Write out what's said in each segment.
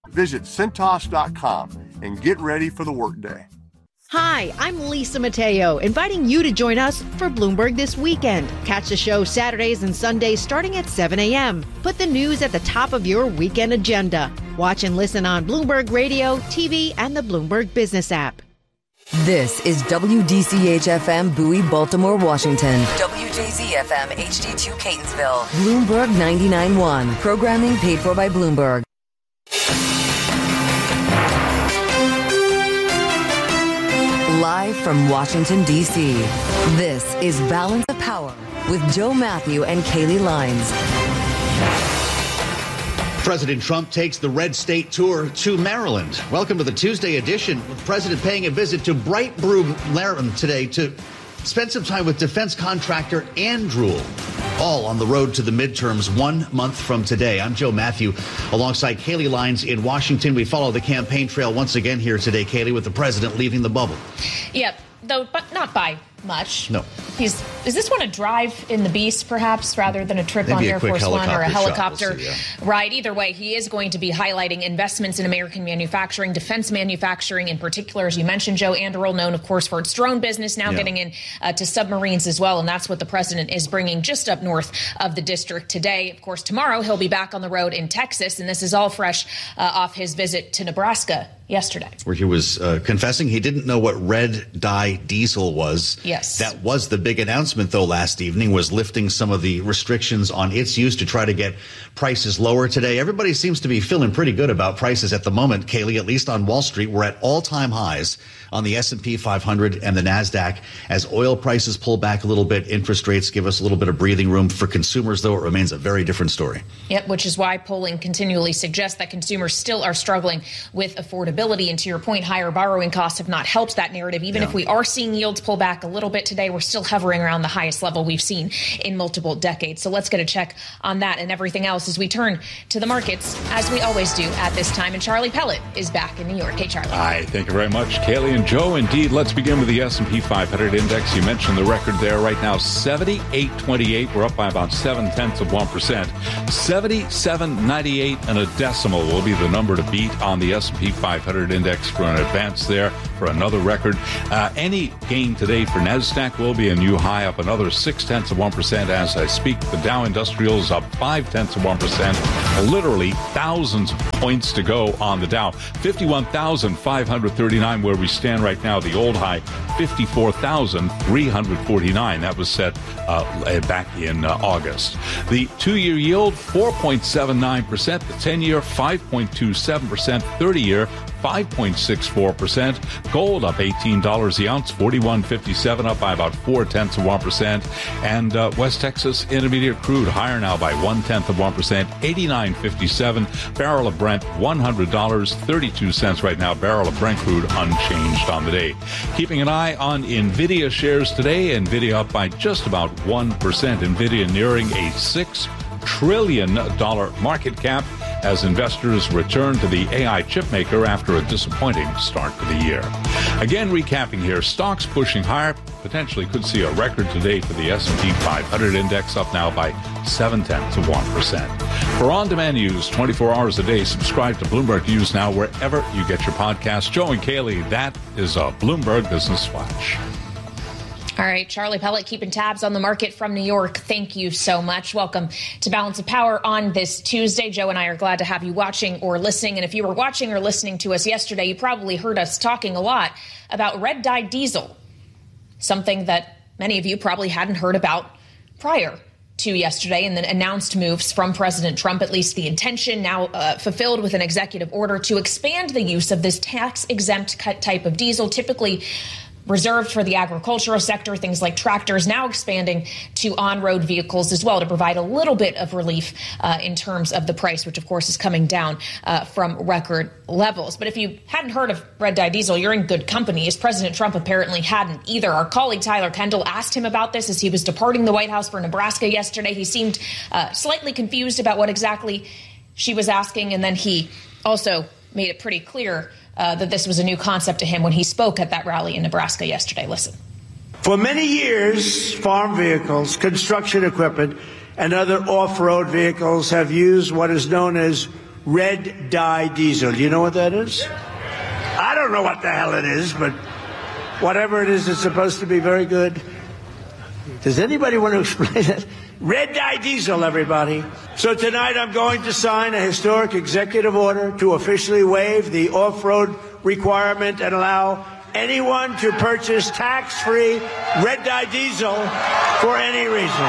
Visit Cintas.com and get ready for the workday. Hi, I'm Lisa Mateo, inviting you to join us for Bloomberg This Weekend. Catch the show Saturdays and Sundays starting at 7 a.m. Put the news at the top of your weekend agenda. Watch and listen on Bloomberg Radio, TV, and the Bloomberg Business app. This is WDCH-FM Bowie, Baltimore, Washington. WJZ-FM HD2 Catonsville. Bloomberg 99.1. Programming paid for by Bloomberg. Live from Washington, D.C., this is Balance of Power with Joe Matthew and Kayleigh Lines. President Trump takes the red state tour to Maryland. Welcome to the Tuesday edition, with the president paying a visit to Bright Brew, Maryland today to spend some time with defense contractor Anduril, all on the road to the midterms 1 month from today. I'm Joe Matthew, alongside Kayleigh Lines in Washington. We follow the campaign trail once again here today, Kayleigh, with the president leaving the bubble. Yep, though, but not by much. No. Is this one a drive in the Beast, perhaps, rather than a trip on Air Force One or a helicopter? We'll see, yeah. Right. Either way, he is going to be highlighting investments in American manufacturing, defense manufacturing in particular. As you mentioned, Joe, Anduril, known, of course, for its drone business, now getting in to submarines as well. And that's what the president is bringing just up north of the district today. Of course, tomorrow he'll be back on the road in Texas. And this is all fresh off his visit to Nebraska yesterday, where he was confessing he didn't know what red dye diesel was. Yes. That was the big announcement, though, last evening, was lifting some of the restrictions on its use to try to get prices lower today. Everybody seems to be feeling pretty good about prices at the moment, Kayleigh, at least on Wall Street. We're at all-time highs on the S&P 500 and the NASDAQ. As oil prices pull back a little bit, interest rates give us a little bit of breathing room. For consumers, though, it remains a very different story. Yep, which is why polling continually suggests that consumers still are struggling with affordability. And to your point, higher borrowing costs have not helped that narrative. Even if we are seeing yields pull back a little bit today, we're still hovering around the highest level we've seen in multiple decades. So let's get a check on that and everything else as we turn to the markets, as we always do at this time. And Charlie Pellet is back in New York. Hey, Charlie. Hi, thank you very much, Kayleigh and Joe. Indeed, let's begin with the S&P 500 index. You mentioned the record there right now, 78.28. We're up by about 0.7%. 77.98 and a decimal will be the number to beat on the S&P 500 index for an advance there for another record. Any gain today for NASDAQ will be a new high, up another 0.6% as I speak. The Dow Industrial is up 0.5%. Literally thousands of points to go on the Dow. 51,539 where we stand right now. The old high, 54,349. That was set back in August. The 2-year yield, 4.79%. The 10-year, 5.27%. 30-year, 5.64%. Gold up $18 the ounce, $41.57, up by about 0.4%. And West Texas Intermediate crude higher now by 0.1%, $89.57. Barrel of Brent, $100, 32 cents right now. Barrel of Brent crude unchanged on the day. Keeping an eye on NVIDIA shares today. NVIDIA up by just about 1%. NVIDIA nearing a $6 trillion market cap as investors return to the AI chipmaker after a disappointing start to the year. Again, recapping here, stocks pushing higher, potentially could see a record today for the S&P 500 index, up now by 0.7%. For on-demand news 24 hours a day, subscribe to Bloomberg News Now wherever you get your podcasts. Joe and Kayleigh, that is a Bloomberg Business Flash. All right, Charlie Pellet keeping tabs on the market from New York. Thank you so much. Welcome to Balance of Power on this Tuesday. Joe and I are glad to have you watching or listening. And if you were watching or listening to us yesterday, you probably heard us talking a lot about red dye diesel, something that many of you probably hadn't heard about prior to yesterday, and the announced moves from President Trump, at least the intention now fulfilled with an executive order to expand the use of this tax-exempt type of diesel, typically reserved for the agricultural sector, things like tractors, now expanding to on-road vehicles as well to provide a little bit of relief in terms of the price, which of course is coming down from record levels. But if you hadn't heard of red dye diesel, you're in good company, as President Trump apparently hadn't either. Our colleague Tyler Kendall asked him about this as he was departing the White House for Nebraska yesterday. He seemed slightly confused about what exactly she was asking, and then he also made it pretty clear that this was a new concept to him when he spoke at that rally in Nebraska yesterday. Listen. For many years, farm vehicles, construction equipment, and other off-road vehicles have used what is known as red dye diesel. You know what that is? I don't know what the hell it is, but whatever it is, it's supposed to be very good. Does anybody want to explain it? Red dye diesel, everybody. So tonight I'm going to sign a historic executive order to officially waive the off-road requirement and allow anyone to purchase tax-free red dye diesel for any reason.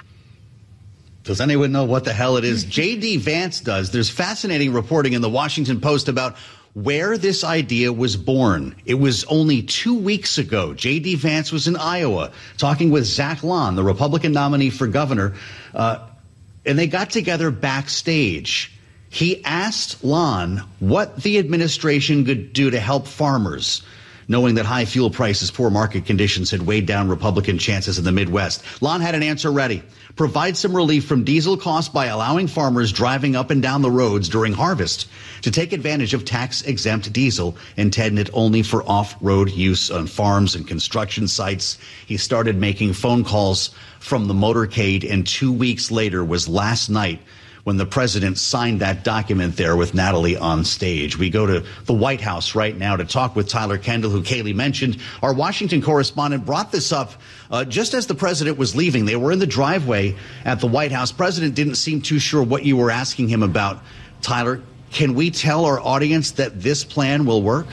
Does anyone know what the hell it is? J.D. Vance does. There's fascinating reporting in the Washington Post about where this idea was born. It was only 2 weeks ago. J.D. Vance was in Iowa talking with Zach Lahn, the Republican nominee for governor, and they got together backstage. He asked Lahn what the administration could do to help farmers, knowing that high fuel prices, poor market conditions had weighed down Republican chances in the Midwest. Lahn had an answer ready. Provide some relief from diesel costs by allowing farmers driving up and down the roads during harvest to take advantage of tax-exempt diesel intended only for off-road use on farms and construction sites. He started making phone calls from the motorcade, and 2 weeks later was last night when the president signed that document there with Natalie on stage. We go to the White House right now to talk with Tyler Kendall, who Kayleigh mentioned. Our Washington correspondent brought this up just as the president was leaving. They were in the driveway at the White House. President didn't seem too sure what you were asking him about. Tyler, can we tell our audience that this plan will work?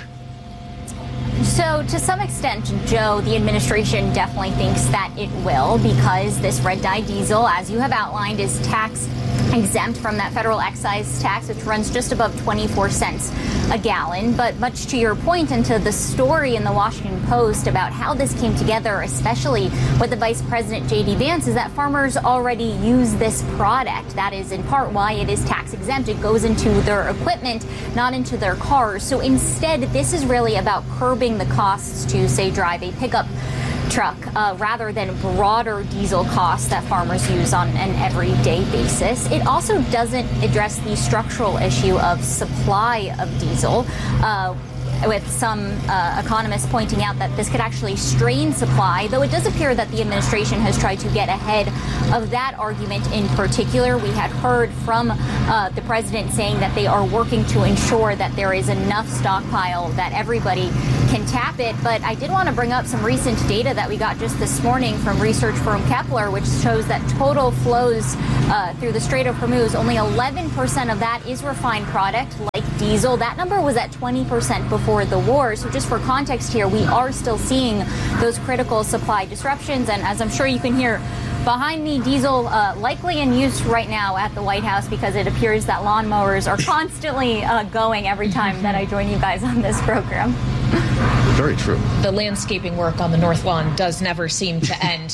So to some extent, Joe, the administration definitely thinks that it will, because this red dye diesel, as you have outlined, is tax exempt from that federal excise tax, which runs just above 24 cents a gallon. But much to your point and to the story in the Washington Post about how this came together, especially with the Vice President J.D. Vance, is that farmers already use this product. That is in part why it is tax exempt. It goes into their equipment, not into their cars. So instead, this is really about curbing the costs to, say, drive a pickup truck rather than broader diesel costs that farmers use on an everyday basis. It also doesn't address the structural issue of supply of diesel, with some economists pointing out that this could actually strain supply, though it does appear that the administration has tried to get ahead of that argument in particular. We had heard from the president saying that they are working to ensure that there is enough stockpile that everybody can tap it. But I did want to bring up some recent data that we got just this morning from research firm Kepler, which shows that total flows through the Strait of Hormuz, only 11% of that is refined product like diesel. That number was at 20% before the war. So just for context here, we are still seeing those critical supply disruptions. And as I'm sure you can hear behind me, diesel likely in use right now at the White House, because it appears that lawnmowers are constantly going every time that I join you guys on this program. Very true. The landscaping work on the North Lawn does never seem to end.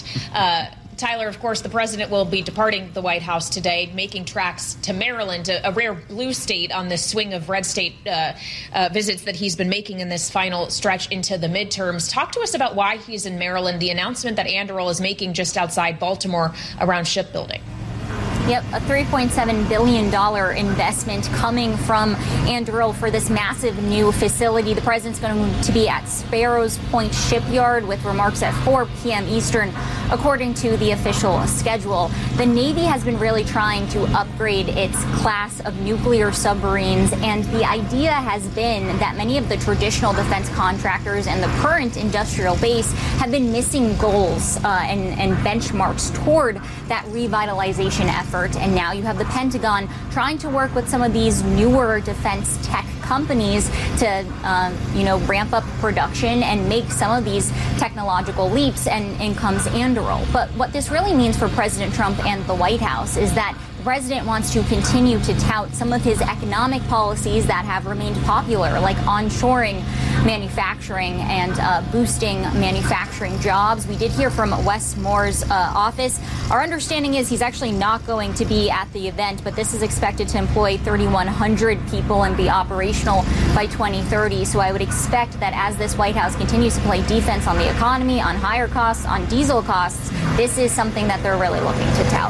Tyler, of course, the president will be departing the White House today, making tracks to Maryland, a rare blue state on this swing of red state visits that he's been making in this final stretch into the midterms. Talk to us about why he's in Maryland, the announcement that Anduril is making just outside Baltimore around shipbuilding. Yep, a $3.7 billion investment coming from Anduril for this massive new facility. The president's going to be at Sparrows Point Shipyard with remarks at 4 p.m. Eastern, according to the official schedule. The Navy has been really trying to upgrade its class of nuclear submarines, and the idea has been that many of the traditional defense contractors and the current industrial base have been missing goals and benchmarks toward that revitalization effort. And now you have the Pentagon trying to work with some of these newer defense tech companies to, ramp up production and make some of these technological leaps, and in comes Anduril. But what this really means for President Trump and the White House is that the president wants to continue to tout some of his economic policies that have remained popular, like onshoring manufacturing and boosting manufacturing jobs. We did hear from Wes Moore's office. Our understanding is he's actually not going to be at the event, but this is expected to employ 3,100 people and be operational by 2030. So I would expect that as this White House continues to play defense on the economy, on higher costs, on diesel costs, this is something that they're really looking to tout.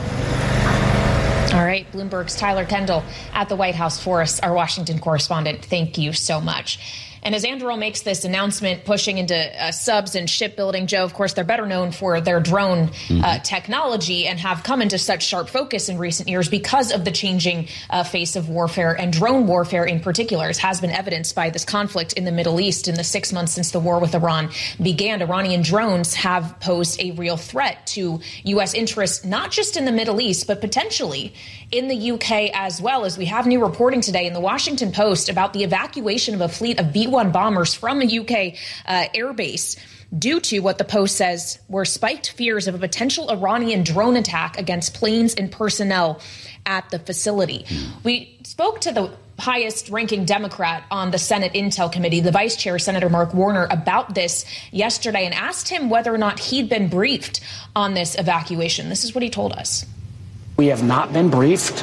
All right, Bloomberg's Tyler Kendall at the White House for us, our Washington correspondent. Thank you so much. And as Anduril makes this announcement, pushing into subs and shipbuilding, Joe, of course, they're better known for their drone technology and have come into such sharp focus in recent years because of the changing face of warfare, and drone warfare in particular has been evidenced by this conflict in the Middle East. In the 6 months since the war with Iran began, Iranian drones have posed a real threat to U.S. interests, not just in the Middle East, but potentially in the UK as well, as we have new reporting today in the Washington Post about the evacuation of a fleet of B-1 bombers from a UK airbase due to what the Post says were spiked fears of a potential Iranian drone attack against planes and personnel at the facility. We spoke to the highest ranking Democrat on the Senate Intel Committee, the Vice Chair, Senator Mark Warner, about this yesterday and asked him whether or not he'd been briefed on this evacuation. This is what he told us. We have not been briefed.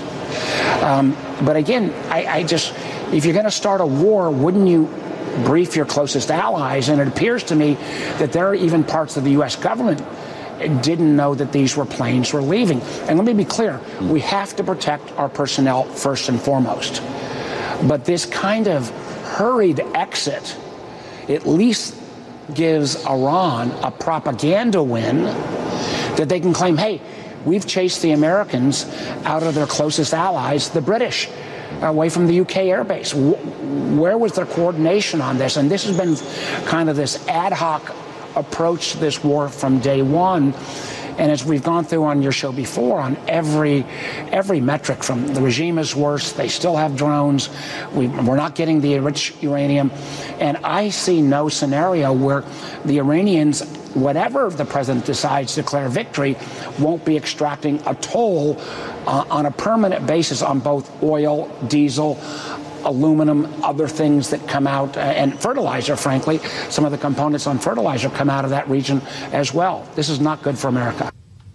But again, I just, if you're going to start a war, wouldn't you brief your closest allies? And it appears to me that there are even parts of the U.S. government didn't know that these planes were leaving. And let me be clear, we have to protect our personnel first and foremost. But this kind of hurried exit at least gives Iran a propaganda win that they can claim, hey, we've chased the Americans out of their closest allies, the British, away from the UK airbase. Where was their coordination on this? And this has been kind of this ad hoc approach to this war from day one. And as we've gone through on your show before, on every metric, from the regime is worse, they still have drones, we're not getting the enriched uranium. And I see no scenario where the Iranians, whatever the president decides to declare victory, won't be extracting a toll on a permanent basis on both oil, diesel, aluminum, other things that come out, and fertilizer, frankly. Some of the components on fertilizer come out of that region as well. This is not good for America.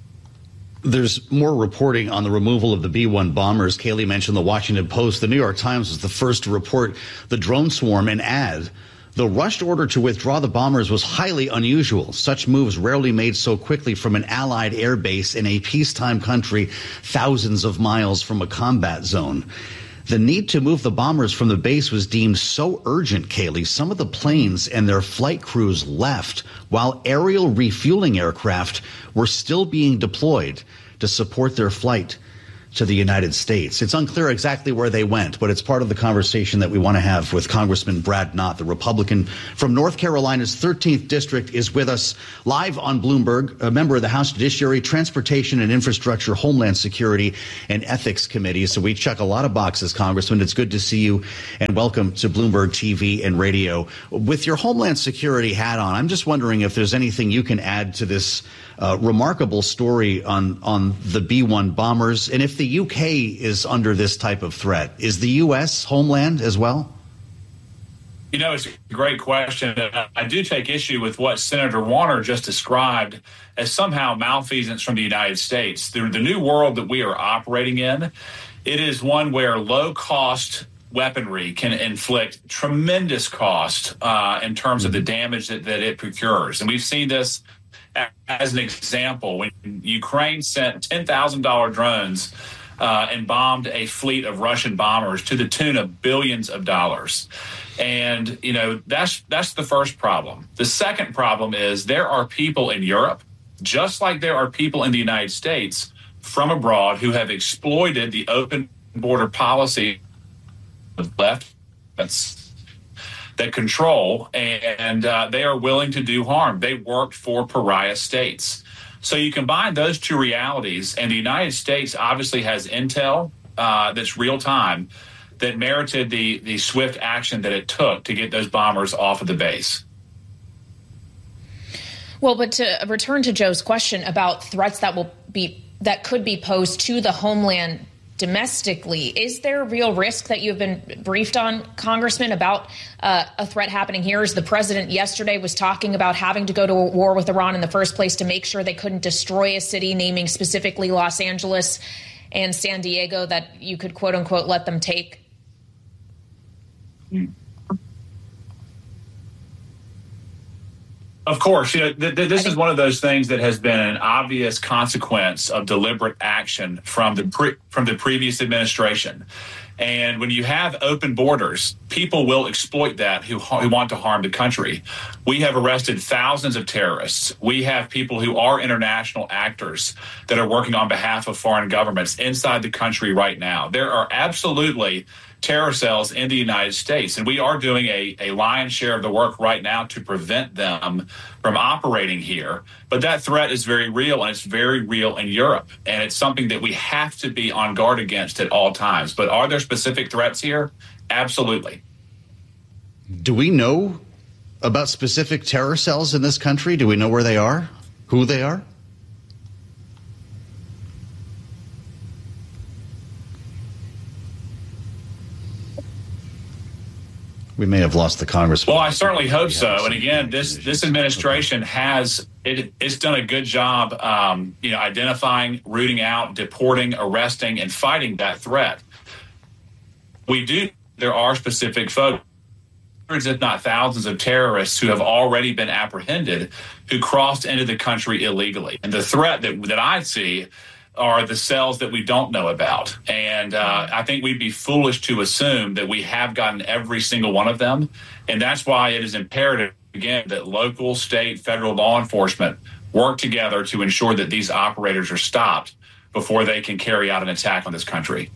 There's more reporting on the removal of the B-1 bombers. Kayleigh mentioned the Washington Post. The New York Times was the first to report the drone swarm and add, the rushed order to withdraw the bombers was highly unusual. Such moves rarely made so quickly from an allied air base in a peacetime country thousands of miles from a combat zone. The need to move the bombers from the base was deemed so urgent, Kayleigh, some of the planes and their flight crews left while aerial refueling aircraft were still being deployed to support their flight to the United States. It's unclear exactly where they went, but it's part of the conversation that we want to have with Congressman Brad Knott, the Republican from North Carolina's 13th District, is with us live on Bloomberg, a member of the House Judiciary, Transportation and Infrastructure, Homeland Security, and Ethics Committee. So we check a lot of boxes, Congressman. It's good to see you, and welcome to Bloomberg TV and radio. With your Homeland Security hat on, I'm just wondering if there's anything you can add to this remarkable story on the B-1 bombers, and if the UK is under this type of threat. Is the U.S. homeland as well? You know, it's a great question. I do take issue with what Senator Warner just described as somehow malfeasance from the United States. The new world that we are operating in, it is one where low-cost weaponry can inflict tremendous cost in terms of the damage that it procures. And we've seen this as an example when Ukraine sent $10,000 drones and bombed a fleet of Russian bombers to the tune of billions of dollars. And, you know, that's the first problem. The second problem is there are people in Europe, just like there are people in the United States from abroad, who have exploited the open border policy of left that control, and they are willing to do harm. They worked for pariah states. So you combine those two realities, and the United States obviously has intel that's real time that merited the swift action that it took to get those bombers off of the base. Well, but to return to Joe's question about threats that could be posed to the homeland domestically, is there a real risk that you've been briefed on, Congressman, about a threat happening here? As the president yesterday was talking about having to go to a war with Iran in the first place to make sure they couldn't destroy a city, naming specifically Los Angeles and San Diego, that you could, quote unquote, let them take? Of course, you know, this is one of those things that has been an obvious consequence of deliberate action from the previous administration. And when you have open borders, people will exploit that who want to harm the country. We have arrested thousands of terrorists. We have people who are international actors that are working on behalf of foreign governments inside the country right now. There are absolutely terror cells in the United States, and we are doing a lion's share of the work right now to prevent them from operating here. But that threat is very real, and it's very real in Europe, and it's something that we have to be on guard against at all times. But are there specific threats here? Absolutely. Do we know about specific terror cells in this country? Do we know where they are? Who they are? We may have lost the congressman. Well, I certainly hope so. And again, this administration it's done a good job, identifying, rooting out, deporting, arresting, and fighting that threat. There are specific folks, hundreds, if not thousands, of terrorists who have already been apprehended who crossed into the country illegally. And the threat that I see are the cells that we don't know about. And I think we'd be foolish to assume that we have gotten every single one of them. And that's why it is imperative, again, that local, state, federal law enforcement work together to ensure that these operators are stopped before they can carry out an attack on this country.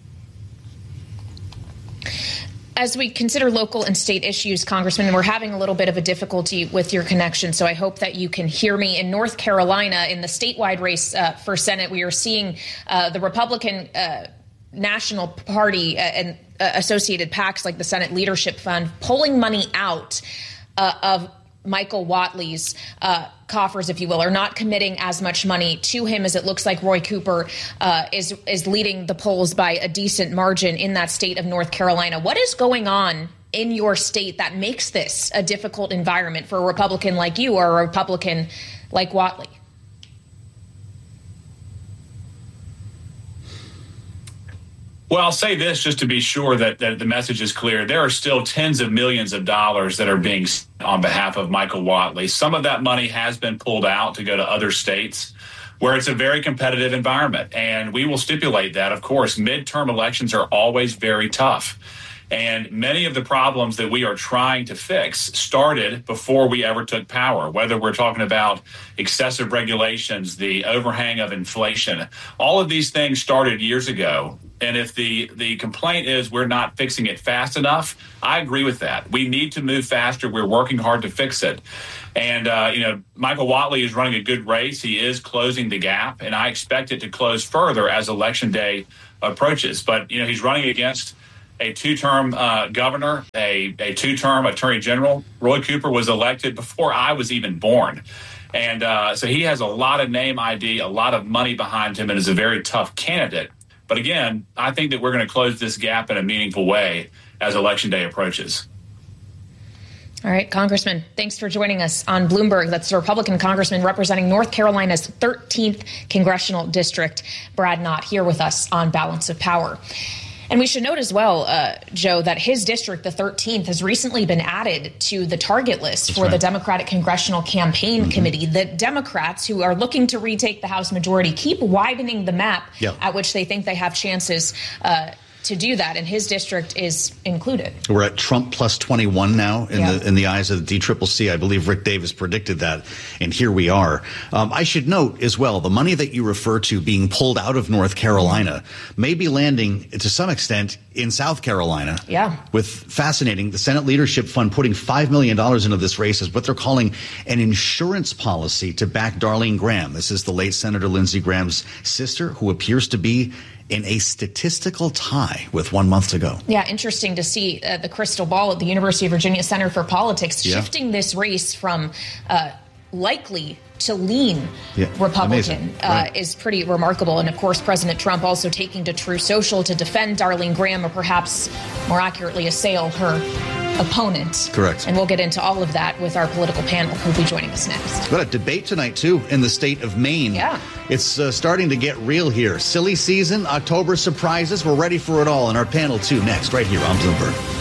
As we consider local and state issues, Congressman, we're having a little bit of a difficulty with your connection, so I hope that you can hear me. In North Carolina, in the statewide race for Senate, we are seeing the Republican National Party and associated PACs like the Senate Leadership Fund pulling money out of Michael Whatley's coffers, if you will, are not committing as much money to him as it looks like Roy Cooper is leading the polls by a decent margin in that state of North Carolina. What is going on in your state that makes this a difficult environment for a Republican like you or a Republican like Whatley? Well, I'll say this just to be sure that the message is clear. There are still tens of millions of dollars that are being spent on behalf of Michael Whatley. Some of that money has been pulled out to go to other states where it's a very competitive environment. And we will stipulate that, of course, midterm elections are always very tough. And many of the problems that we are trying to fix started before we ever took power, whether we're talking about excessive regulations, the overhang of inflation. All of these things started years ago. And if the complaint is we're not fixing it fast enough, I agree with that. We need to move faster. We're working hard to fix it. And, Michael Whatley is running a good race. He is closing the gap, and I expect it to close further as Election Day approaches. But, he's running against a two-term governor, a two-term attorney general. Roy Cooper was elected before I was even born. And so he has a lot of name ID, a lot of money behind him, and is a very tough candidate. But again, I think that we're going to close this gap in a meaningful way as Election Day approaches. All right, Congressman, thanks for joining us on Bloomberg. That's the Republican congressman representing North Carolina's 13th congressional district, Brad Knott, here with us on Balance of Power. And we should note as well, Joe, that his district, the 13th, has recently been added to the target list for the Democratic Congressional Campaign Committee. The Democrats, who are looking to retake the House majority, keep widening the map at which they think they have chances to do that, and his district is included. We're at Trump plus 21 now in the eyes of the DCCC. I believe Rick Davis predicted that, and here we are. I should note as well, the money that you refer to being pulled out of North Carolina may be landing to some extent in South Carolina. Yeah. With fascinating, the Senate Leadership Fund putting $5 million into this race as what they're calling an insurance policy to back Darlene Graham. This is the late Senator Lindsey Graham's sister, who appears to be in a statistical tie with 1 month to go. Yeah, interesting to see the crystal ball at the University of Virginia Center for Politics shifting this race from likely to lean Republican is pretty remarkable. And of course, President Trump also taking to Truth Social to defend Darlene Graham, or perhaps more accurately assail her opponent. Correct. And we'll get into all of that with our political panel who'll be joining us next. We've got a debate tonight, too, in the state of Maine. Yeah. It's starting to get real here. Silly season, October surprises. We're ready for it all. And our panel, too, next, right here on Bloomberg.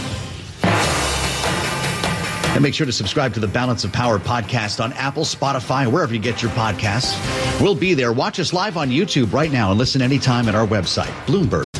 And make sure to subscribe to the Balance of Power podcast on Apple, Spotify, wherever you get your podcasts. We'll be there. Watch us live on YouTube right now and listen anytime at our website, Bloomberg.